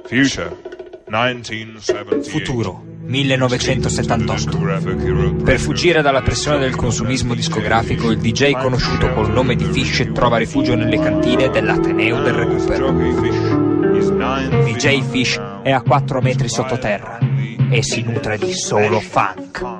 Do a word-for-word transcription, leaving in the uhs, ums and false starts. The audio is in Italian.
Futuro, millenovecentosettantotto. Per fuggire dalla pressione del consumismo discografico, il D J conosciuto col nome di Fish trova rifugio nelle cantine dell'Ateneo del Recupero. D J Fish è a quattro metri sottoterra e si nutre di solo funk.